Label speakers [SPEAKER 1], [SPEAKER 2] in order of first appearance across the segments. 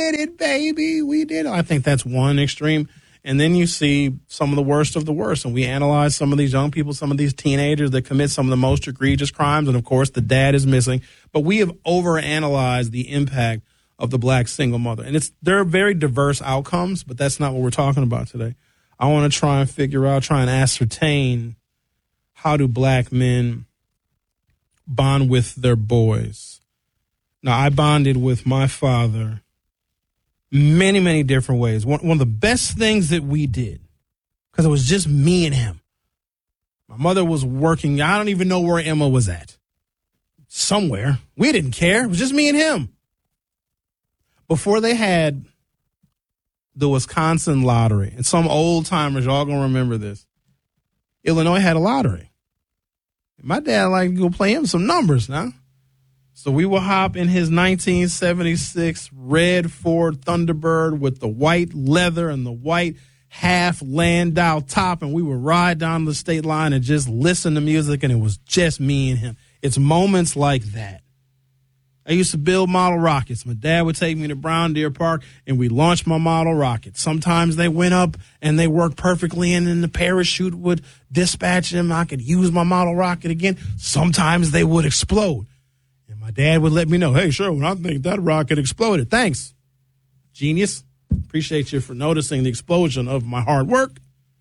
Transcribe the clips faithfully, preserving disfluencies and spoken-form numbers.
[SPEAKER 1] did it, baby. We did it. I think that's one extreme. And then you see some of the worst of the worst. And we analyze some of these young people, some of these teenagers that commit some of the most egregious crimes. And, of course, the dad is missing. But we have overanalyzed the impact of the black single mother. And it's there are very diverse outcomes, but that's not what we're talking about today. I want to try and figure out, try and ascertain how do black men bond with their boys. Now, I bonded with my father many, many different ways. One, one of the best things that we did, because it was just me and him. My mother was working. I don't even know where Emma was at. Somewhere. We didn't care. It was just me and him. Before they had the Wisconsin lottery, and some old timers, y'all going to remember this, Illinois had a lottery. My dad liked to go play him some numbers now. So we would hop in his nineteen seventy-six red Ford Thunderbird with the white leather and the white half Landau top, and we would ride down the state line and just listen to music, and it was just me and him. It's moments like that. I used to build model rockets. My dad would take me to Brown Deer Park, and we launched my model rocket. Sometimes they went up, and they worked perfectly, and then the parachute would dispatch them. I could use my model rocket again. Sometimes they would explode. And my dad would let me know, hey, Sherwin, I think that rocket exploded. Thanks, genius. Appreciate you for noticing the explosion of my hard work.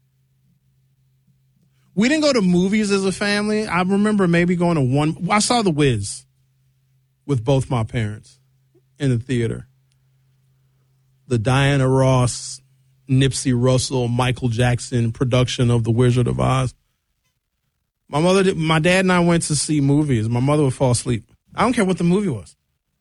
[SPEAKER 1] We didn't go to movies as a family. I remember maybe going to one. I saw The Wiz with both my parents in the theater. The Diana Ross, Nipsey Russell, Michael Jackson production of The Wizard of Oz. My mother, did, my dad and I went to see movies. My mother would fall asleep. I don't care what the movie was.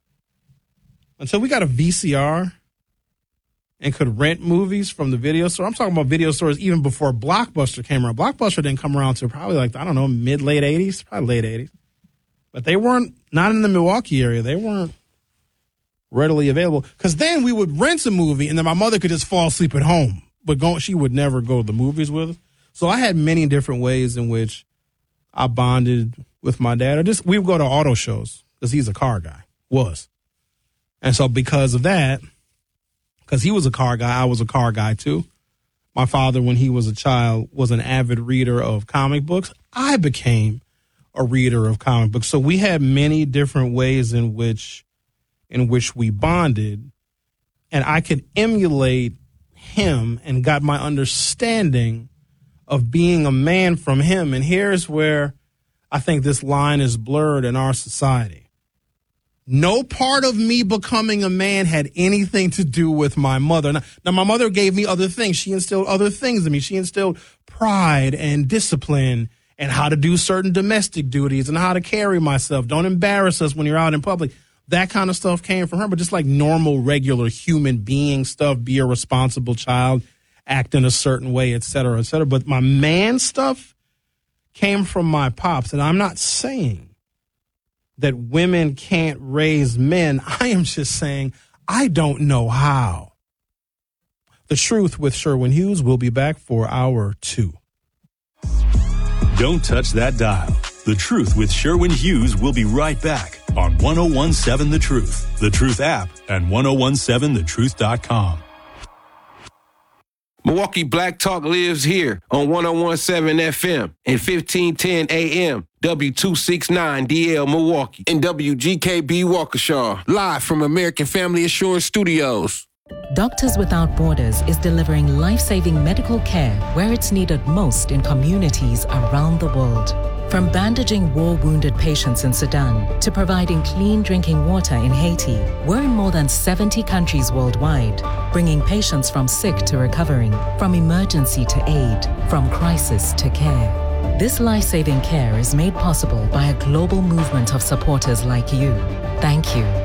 [SPEAKER 1] Until we got a V C R and could rent movies from the video store. I'm talking about video stores even before Blockbuster came around. Blockbuster didn't come around until probably like, I don't know, mid, late eighties, probably late eighties. But they weren't, not in the Milwaukee area. They weren't readily available. Because then we would rent a movie, and then my mother could just fall asleep at home. But go, she would never go to the movies with us. So I had many different ways in which I bonded with my dad. Or just we would go to auto shows because he's a car guy, was. And so because of that, because he was a car guy, I was a car guy too. My father, when he was a child, was an avid reader of comic books. I became a reader of comic books. So we had many different ways in which in which we bonded, and I could emulate him and got my understanding of being a man from him. And here's where I think this line is blurred in our society. No part of me becoming a man had anything to do with my mother. Now, now, my mother gave me other things. She instilled other things in me. She instilled pride and discipline and how to do certain domestic duties and how to carry myself. Don't embarrass us when you're out in public. That kind of stuff came from her, but just like normal, regular human being stuff, be a responsible child, act in a certain way, et cetera, et cetera. But my man stuff came from my pops. And I'm not saying that women can't raise men. I am just saying I don't know how. The Truth with Sherwin Hughes will be back for hour two.
[SPEAKER 2] Don't touch that dial. The Truth with Sherwin Hughes will be right back on one oh one seven The Truth, The Truth app, and ten seventeen the truth dot com.
[SPEAKER 3] Milwaukee Black Talk lives here on ten seventeen F M and fifteen ten A M, W two sixty-nine D L Milwaukee, and W G K B Waukesha, live from American Family Assurance Studios.
[SPEAKER 4] Doctors Without Borders is delivering life-saving medical care where it's needed most in communities around the world. From bandaging war-wounded patients in Sudan to providing clean drinking water in Haiti, we're in more than seventy countries worldwide, bringing patients from sick to recovering, from emergency to aid, from crisis to care. This life-saving care is made possible by a global movement of supporters like you. Thank you.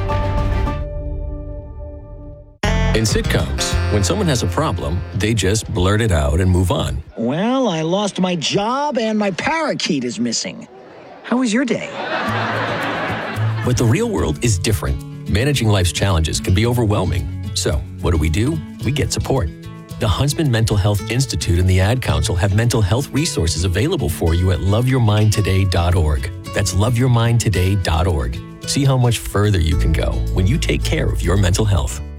[SPEAKER 5] In sitcoms, when someone has a problem, they just blurt it out and move on.
[SPEAKER 6] Well, I lost my job and my parakeet is missing. How was your day?
[SPEAKER 5] But the real world is different. Managing life's challenges can be overwhelming. So, what do we do? We get support. The Huntsman Mental Health Institute and the Ad Council have mental health resources available for you at love your mind today dot org. That's love your mind today dot org. See how much further you can go when you take care of your mental health.